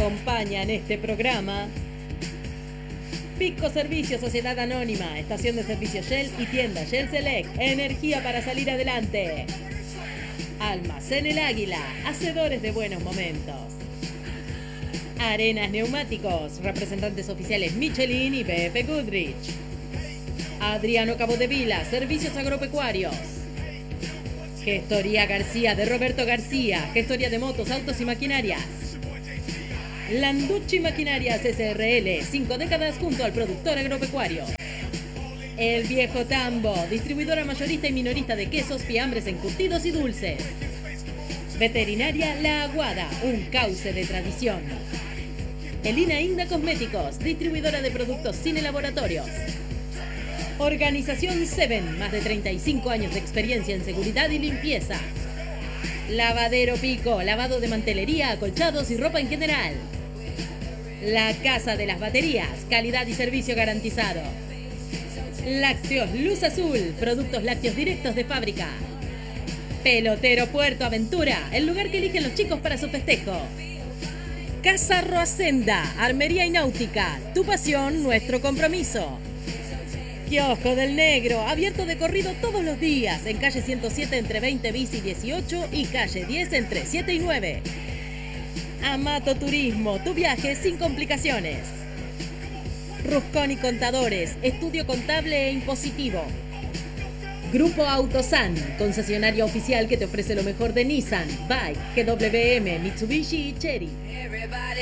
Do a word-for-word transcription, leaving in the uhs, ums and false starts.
acompaña en este programa Pico Servicio Sociedad Anónima, estación de servicio Shell y tienda Shell Select, energía para salir adelante. Almacén El Águila, hacedores de buenos momentos. Arenas Neumáticos, representantes oficiales Michelin y B F Goodrich. Adriano Capodevila, servicios agropecuarios. Gestoría García de Roberto García, gestoría de motos, autos y maquinarias. Landucci Maquinarias S R L, cinco décadas junto al productor agropecuario. El Viejo Tambo, distribuidora mayorista y minorista de quesos, fiambres, encurtidos y dulces. Veterinaria La Aguada, un cauce de tradición. Elina Inda Cosméticos, distribuidora de productos sin laboratorios. Organización Seven, más de treinta y cinco años de experiencia en seguridad y limpieza. Lavadero Pico, lavado de mantelería, acolchados y ropa en general. La Casa de las Baterías, calidad y servicio garantizado. Lácteos Luz Azul, productos lácteos directos de fábrica. Pelotero Puerto Aventura, el lugar que eligen los chicos para su festejo. Casa Roacenda, armería y náutica, tu pasión, nuestro compromiso. Kiosco del Negro, abierto de corrido todos los días, en calle ciento siete entre veinte bis y dieciocho y calle diez entre siete y nueve. Amato Turismo, tu viaje sin complicaciones. Rusconi Contadores, estudio contable e impositivo. Grupo Autosan, concesionaria oficial que te ofrece lo mejor de Nissan, Bike, G W M, Mitsubishi y Chery.